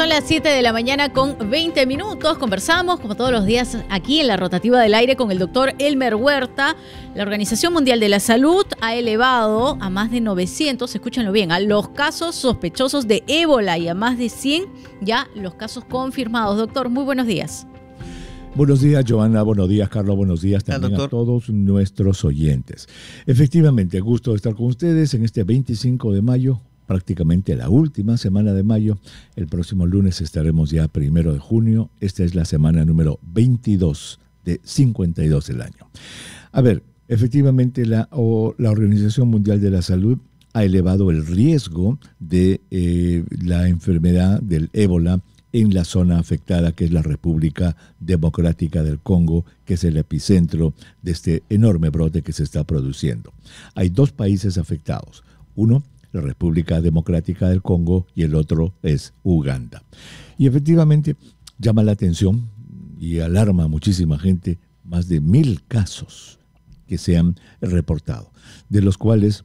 Son las 7 de la mañana con 20 minutos. Conversamos, como todos los días, aquí en la Rotativa del Aire con el doctor Elmer Huerta. La Organización Mundial de la Salud ha elevado a más de 900, escúchenlo bien, a los casos sospechosos de ébola y a más de 100 ya los casos confirmados. Doctor, muy buenos días. Buenos días, Joana. Buenos días, Carlos. Buenos días también a todos nuestros oyentes. Efectivamente, gusto de estar con ustedes en este 25 de mayo, prácticamente la última semana de mayo. El próximo lunes estaremos ya 1 de junio. Esta es la semana número 22 de 52 del año. A ver, efectivamente la Organización Mundial de la Salud ha elevado el riesgo de la enfermedad del ébola en la zona afectada, que es la República Democrática del Congo, que es el epicentro de este enorme brote que se está produciendo. Hay 2 países afectados. Uno, la República Democrática del Congo, y el otro es Uganda. Y efectivamente llama la atención y alarma a muchísima gente, más de 1,000 casos que se han reportado, de los cuales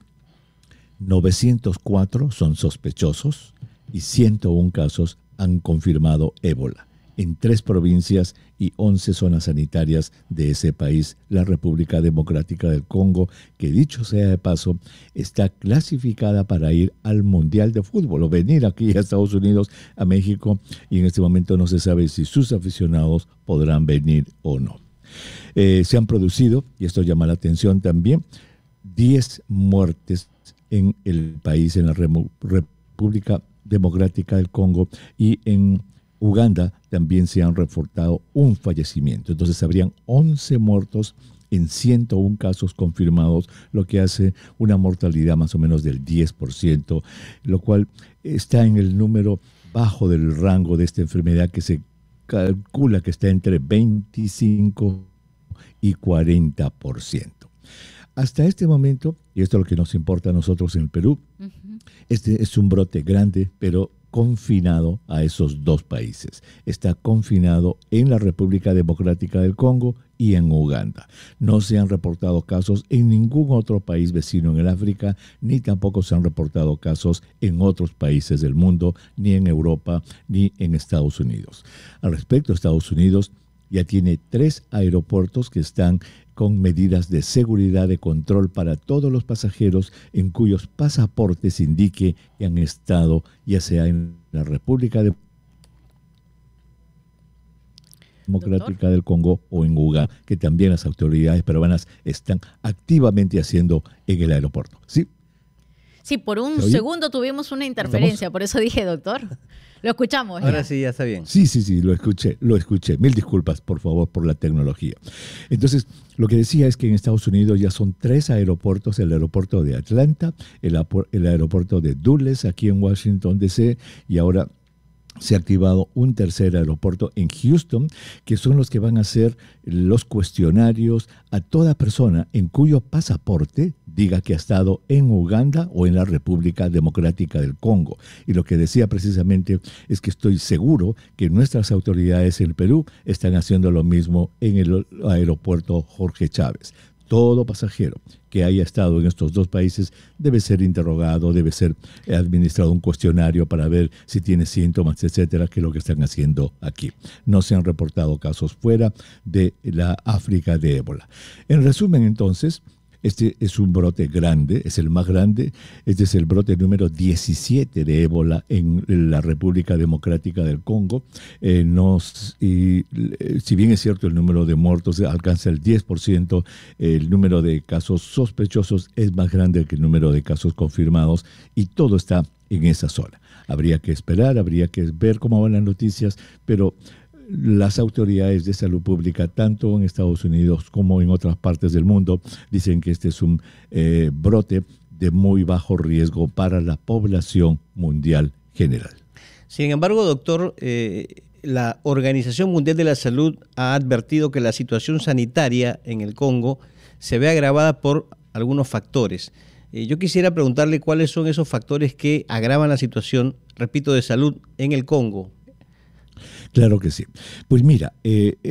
904 son sospechosos y 101 casos han confirmado ébola en 3 provincias y 11 zonas sanitarias de ese país, la República Democrática del Congo, que dicho sea de paso, está clasificada para ir al Mundial de Fútbol o venir aquí a Estados Unidos, a México, y en este momento no se sabe si sus aficionados podrán venir o no. Se han producido, y esto llama la atención también, 10 muertes en el país, en la República Democrática del Congo, y en Uganda también se han reportado un fallecimiento. Entonces habrían 11 muertos en 101 casos confirmados, lo que hace una mortalidad más o menos del 10%, lo cual está en el número bajo del rango de esta enfermedad, que se calcula que está entre 25 y 40%. Hasta este momento, y esto es lo que nos importa a nosotros en el Perú, este es un brote grande, pero confinado a esos 2 países. Está confinado en la República Democrática del Congo y en Uganda. No se han reportado casos en ningún otro país vecino en el África, ni tampoco se han reportado casos en otros países del mundo, ni en Europa, ni en Estados Unidos. Al respecto, Estados Unidos ya tiene 3 aeropuertos que están con medidas de seguridad de control para todos los pasajeros en cuyos pasaportes indique que han estado ya sea en la República Democrática del Congo o en Uganda, que también las autoridades peruanas están activamente haciendo en el aeropuerto. ¿Sí? Sí, por un segundo tuvimos una interferencia, por eso dije, doctor. Lo escuchamos. Ahora ya. Sí, ya está bien. Sí, lo escuché. 1000 disculpas, por favor, por la tecnología. Entonces, lo que decía es que en Estados Unidos ya son 3 aeropuertos: el aeropuerto de Atlanta, el aeropuerto de Dulles, aquí en Washington, D.C., y ahora se ha activado un tercer aeropuerto en Houston, que son los que van a hacer los cuestionarios a toda persona en cuyo pasaporte diga que ha estado en Uganda o en la República Democrática del Congo. Y lo que decía precisamente es que estoy seguro que nuestras autoridades en Perú están haciendo lo mismo en el aeropuerto Jorge Chávez. Todo pasajero que haya estado en estos 2 países debe ser interrogado, debe ser administrado un cuestionario para ver si tiene síntomas, etcétera, que es lo que están haciendo aquí. No se han reportado casos fuera de la África de ébola. En resumen, entonces, este es un brote grande, es el más grande. Este es el brote número 17 de ébola en la República Democrática del Congo. Si bien es cierto el número de muertos alcanza el 10%, el número de casos sospechosos es más grande que el número de casos confirmados, y todo está en esa zona. Habría que esperar, habría que ver cómo van las noticias, pero las autoridades de salud pública, tanto en Estados Unidos como en otras partes del mundo, dicen que este es un brote de muy bajo riesgo para la población mundial general. Sin embargo, doctor, la Organización Mundial de la Salud ha advertido que la situación sanitaria en el Congo se ve agravada por algunos factores. Yo quisiera preguntarle cuáles son esos factores que agravan la situación, repito, de salud en el Congo. Claro que sí. Pues mira,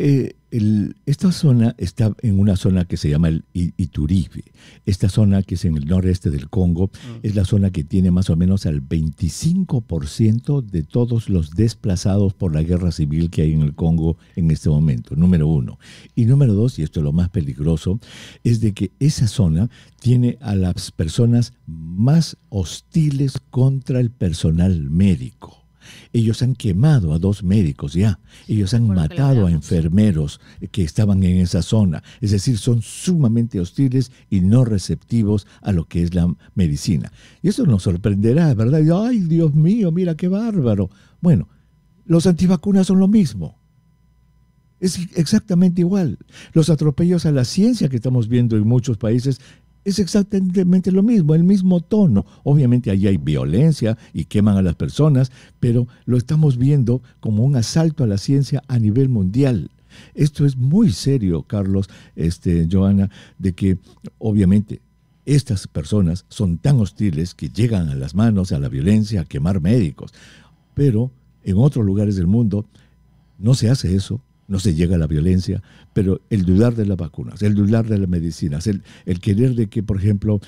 esta zona está en una zona que se llama el Ituribe. Esta zona, que es en el noreste del Congo, es la zona que tiene más o menos al 25% de todos los desplazados por la guerra civil que hay en el Congo en este momento, número uno. Y número dos, y esto es lo más peligroso, es de que esa zona tiene a las personas más hostiles contra el personal médico. Ellos han quemado a 2 médicos ya. Ellos han matado a enfermeros que estaban en esa zona. Es decir, son sumamente hostiles y no receptivos a lo que es la medicina. Y eso nos sorprenderá, ¿verdad? ¡Ay, Dios mío, mira qué bárbaro! Bueno, los antivacunas son lo mismo. Es exactamente igual. Los atropellos a la ciencia que estamos viendo en muchos países es exactamente lo mismo, el mismo tono. Obviamente allí hay violencia y queman a las personas, pero lo estamos viendo como un asalto a la ciencia a nivel mundial. Esto es muy serio, Carlos, Joana, de que obviamente estas personas son tan hostiles que llegan a las manos, a la violencia, a quemar médicos. Pero en otros lugares del mundo no se hace eso. No se llega a la violencia, pero el dudar de las vacunas, el dudar de las medicinas, el querer de que, por ejemplo,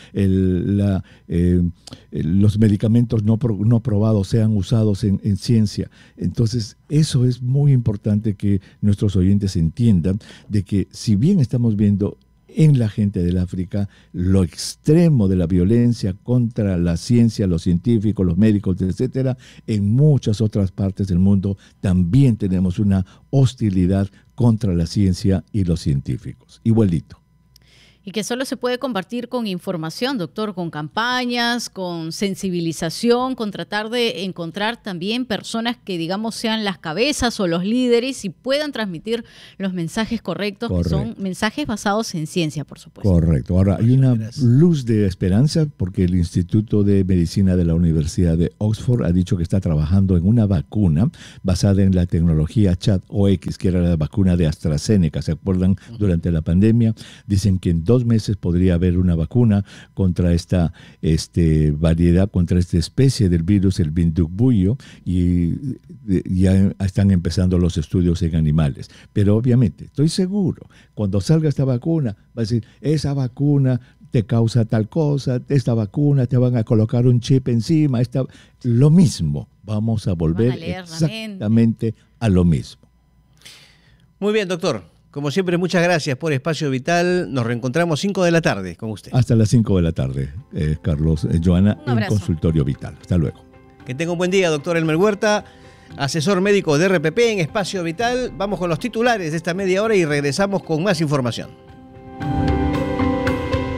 los medicamentos no probados sean usados en ciencia. Entonces, eso es muy importante que nuestros oyentes entiendan, de que si bien estamos viendo en la gente del África lo extremo de la violencia contra la ciencia, los científicos, los médicos, etcétera, en muchas otras partes del mundo también tenemos una hostilidad contra la ciencia y los científicos. Igualito. Y que solo se puede compartir con información, doctor, con campañas, con sensibilización, con tratar de encontrar también personas que, digamos, sean las cabezas o los líderes y puedan transmitir los mensajes correctos, que son mensajes basados en ciencia, por supuesto. Correcto. Ahora, hay una luz de esperanza porque el Instituto de Medicina de la Universidad de Oxford ha dicho que está trabajando en una vacuna basada en la tecnología ChAdOx, que era la vacuna de AstraZeneca, ¿se acuerdan? Durante la pandemia. Dicen que en 2 meses podría haber una vacuna contra esta variedad, contra esta especie del virus, el Bundibugyo, y ya están empezando los estudios en animales. Pero obviamente, estoy seguro, cuando salga esta vacuna, va a decir, esa vacuna te causa tal cosa, esta vacuna te van a colocar un chip encima, lo mismo. Vamos a volver exactamente a lo mismo. Muy bien, doctor. Como siempre, muchas gracias por Espacio Vital. Nos reencontramos 5 de la tarde con usted. Hasta las 5 de la tarde, Carlos, Joana, en Consultorio Vital. Hasta luego. Que tenga un buen día, doctor Elmer Huerta, asesor médico de RPP en Espacio Vital. Vamos con los titulares de esta media hora y regresamos con más información.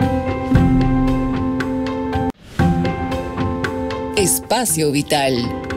Espacio Vital.